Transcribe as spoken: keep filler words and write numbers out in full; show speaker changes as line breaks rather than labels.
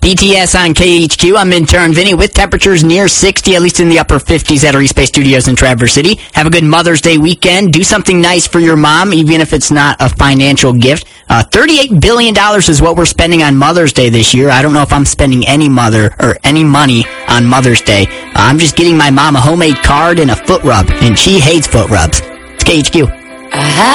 B T S on K H Q. I'm intern Vinny with temperatures near sixty, at least in the upper fifties at our East Bay Studios in Traverse City. Have a good Mother's Day weekend. Do something nice for your mom, even if it's not a financial gift. Uh, thirty-eight billion dollars is what we're spending on Mother's Day this year. I don't know if I'm spending any mother or any money on Mother's Day. Uh, I'm just getting my mom a homemade card and a foot rub, and she hates foot rubs. It's K H Q.